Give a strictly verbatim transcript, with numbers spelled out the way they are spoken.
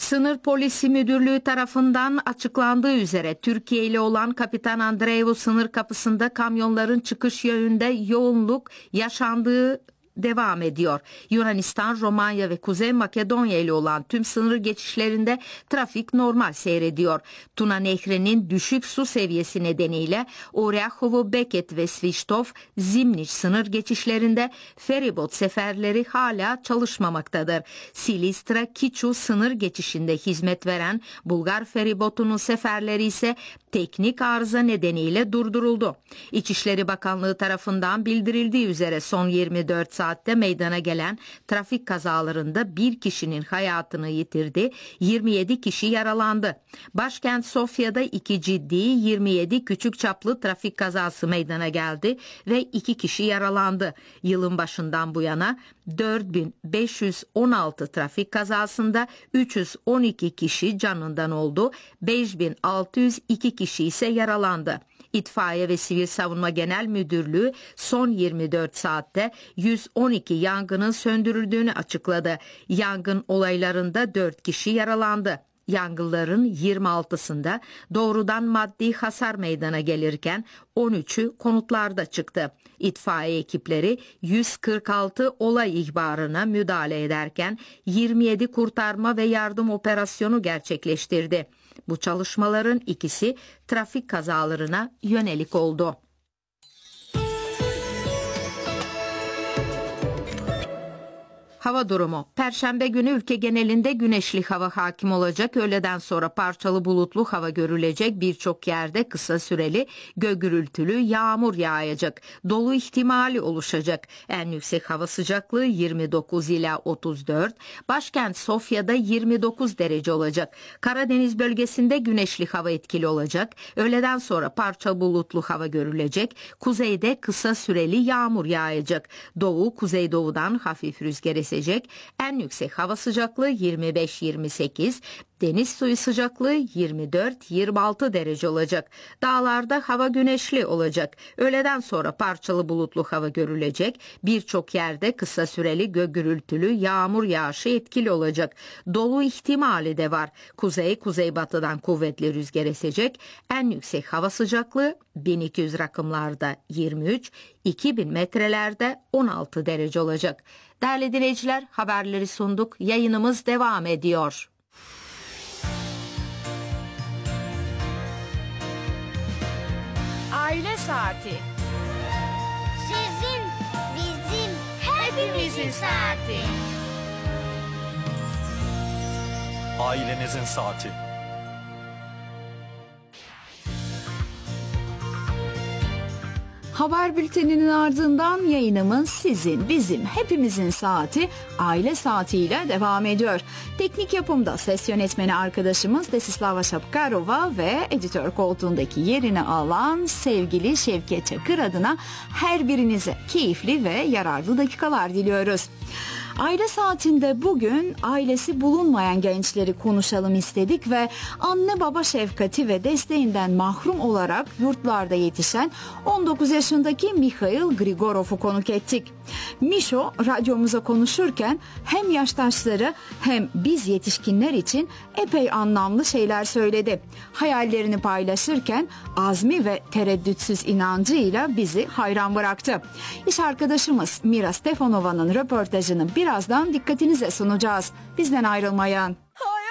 Sınır Polisi Müdürlüğü tarafından açıklandığı üzere Türkiye ile olan Kapitan Andreevu sınır kapısında kamyonların çıkış yönünde yoğunluk yaşandığı devam ediyor. Yunanistan, Romanya ve Kuzey Makedonya ile olan tüm sınır geçişlerinde trafik normal seyrediyor. Tuna Nehri'nin düşük su seviyesi nedeniyle Oryahovo, Beket ve Svistov, Zimniç sınır geçişlerinde feribot seferleri hala çalışmamaktadır. Silistra, Kiçu sınır geçişinde hizmet veren Bulgar feribotunun seferleri ise teknik arıza nedeniyle durduruldu. İçişleri Bakanlığı tarafından bildirildiği üzere son yirmi dört saatte meydana gelen trafik kazalarında bir kişinin hayatını yitirdi, yirmi yedi kişi yaralandı. Başkent Sofya'da iki ciddi, yirmi yedi küçük çaplı trafik kazası meydana geldi ve iki kişi yaralandı. Yılın başından bu yana dört bin beş yüz on altı trafik kazasında üç yüz on iki kişi canından oldu, beş bin altı yüz iki kişi ise yaralandı. İtfaiye ve Sivil Savunma Genel Müdürlüğü son yirmi dört saatte yüz on iki yangının söndürüldüğünü açıkladı. Yangın olaylarında dört kişi yaralandı. Yangınların yirmi altısında doğrudan maddi hasar meydana gelirken on üçü konutlarda çıktı. İtfaiye ekipleri yüz kırk altı olay ihbarına müdahale ederken yirmi yedi kurtarma ve yardım operasyonu gerçekleştirdi. Bu çalışmaların ikisi trafik kazalarına yönelik oldu. Hava durumu. Perşembe günü ülke genelinde güneşli hava hakim olacak. Öğleden sonra parçalı bulutlu hava görülecek. Birçok yerde kısa süreli gök gürültülü yağmur yağacak. Dolu ihtimali oluşacak. En yüksek hava sıcaklığı yirmi dokuz ila otuz dört. Başkent Sofya'da yirmi dokuz derece olacak. Karadeniz bölgesinde güneşli hava etkili olacak. Öğleden sonra parça bulutlu hava görülecek. Kuzeyde kısa süreli yağmur yağacak. Doğu, kuzeydoğudan hafif rüzgar esecek. En yüksek hava sıcaklığı yirmi beş yirmi sekiz, deniz suyu sıcaklığı yirmi dört yirmi altı derece olacak. Dağlarda hava güneşli olacak. Öğleden sonra parçalı bulutlu hava görülecek. Birçok yerde kısa süreli gök gürültülü yağmur yağışı etkili olacak. Dolu ihtimali de var. Kuzey, kuzeybatıdan kuvvetli rüzgar esecek. En yüksek hava sıcaklığı bin iki yüz rakımlarda yirmi üç, iki bin metrelerde on altı derece olacak. Değerli dinleyiciler, haberleri sunduk. Yayınımız devam ediyor. Aile Saati. Sizin, bizim, hepimizin saati. Ailenizin saati. Haber bülteninin ardından yayınımız sizin, bizim, hepimizin saati Aile Saati'yle devam ediyor. Teknik yapımda ses yönetmeni arkadaşımız Desislava Şapkarova ve editör koltuğundaki yerini alan sevgili Şevket Çakır adına her birinize keyifli ve yararlı dakikalar diliyoruz. Aile Saati'nde bugün ailesi bulunmayan gençleri konuşalım istedik ve anne baba şefkati ve desteğinden mahrum olarak yurtlarda yetişen on dokuz yaşındaki Mikhail Grigorov'u konuk ettik. Mişo radyomuza konuşurken hem yaştaşları hem biz yetişkinler için epey anlamlı şeyler söyledi. Hayallerini paylaşırken azmi ve tereddütsüz inancıyla bizi hayran bıraktı. İş arkadaşımız Mira Stefanova'nın röportajını birazdan dikkatinize sunacağız. Bizden ayrılmayın.